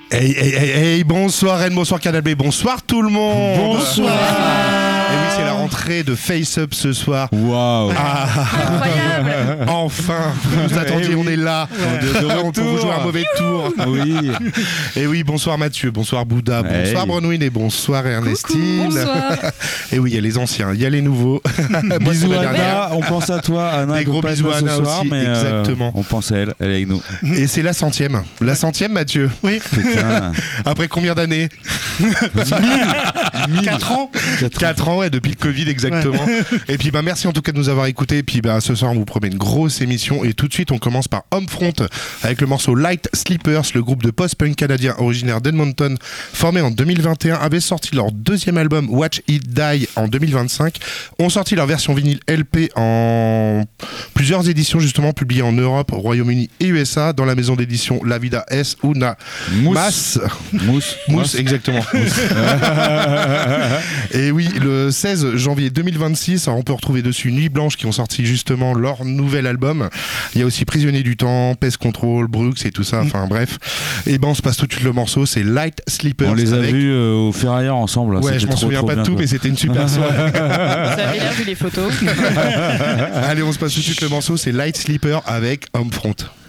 Hey, bonsoir Rennes, bonsoir Canal B, bonsoir tout le monde. Bonsoir. Et oui, c'est la rentrée de Face Up ce soir. Waouh. Incroyable. Enfin, vous nous attendiez, on est là. On peut vous jouer un mauvais tour. Oui. Et oui, bonsoir Mathieu, bonsoir Bouddha, bonsoir Brenouine et bonsoir Ernestine. Bonsoir. Et oui, il y a les anciens, il y a les nouveaux. Moi, c'est Bisous ma dernière. Anna, on pense à toi. Anna, Des gros pas bisous ce à Anna soir, aussi, mais exactement. on pense à elle, elle est avec nous. Et c'est la centième. La centième, Mathieu. Oui. Putain. Après combien d'années 4 ans. 4 ans, ouais, depuis le Covid, exactement. Et puis, merci en tout cas de nous avoir écoutés. Et puis, ce soir, on vous promet une grosse émission. Et tout de suite, on commence par Homefront avec le morceau Light Sleepers. Le groupe de post-punk canadien originaire d'Edmonton, formé en 2021, avait sorti leur deuxième album Watch It Die en 2025. Ont sorti leur version vinyle LP en plusieurs éditions, justement, publiées en Europe, Royaume-Uni et USA, dans la maison d'édition La Vida S Una Mousse, exactement. Et oui, le 16 janvier 2026, alors on peut retrouver dessus Nuit Blanche qui ont sorti justement leur nouvel album. Il y a aussi Prisonnier du Temps, Pest Control, Brooks et tout ça, enfin bref. Et on se passe tout de suite le morceau, c'est Light Sleepers. On les a vus au Ferrailleur ensemble. Là. Ouais, je m'en souviens pas de tout, mais c'était une super soirée. Ça avait l'air vu les photos. Allez, on se passe tout de suite le morceau, c'est Light Sleeper avec Homefront.